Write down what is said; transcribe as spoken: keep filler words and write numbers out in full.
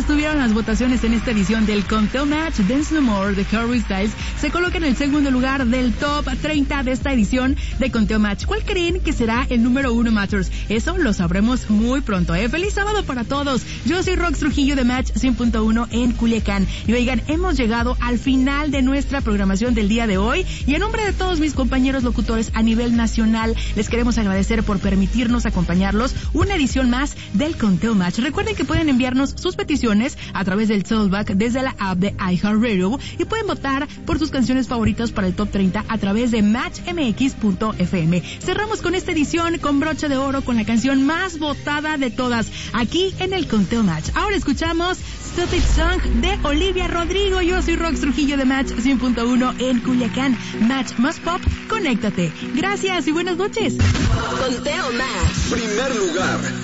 estuvieron las votaciones en esta edición del Conteo Match? Dance No More de Harry Styles se coloca en el segundo lugar del top treinta de esta edición de Conteo Match. ¿Cuál creen que será el número uno, Matchers? Eso lo sabremos muy pronto, ¿eh? ¡Feliz sábado para todos! Yo soy Rox Trujillo de Match cien punto uno en Culiacán. Y oigan, hemos llegado al final de nuestra programación del día de hoy y en nombre de todos mis compañeros locutores a nivel nacional, les queremos agradecer por permitirnos acompañarlos una edición más del Conteo Match. Recuerden que pueden enviarnos sus peticiones a través del Soulback desde la app de iHeartRadio y pueden votar por sus canciones favoritas para el top treinta a través de match m x punto f m. Cerramos con esta edición con broche de oro con la canción más votada de todas aquí en el Conteo Match. Ahora escuchamos Stupid Song de Olivia Rodrigo. Yo soy Rox Trujillo de Match cien punto uno en Culiacán. Match más pop, conéctate. Gracias y buenas noches. Conteo Match. Primer lugar.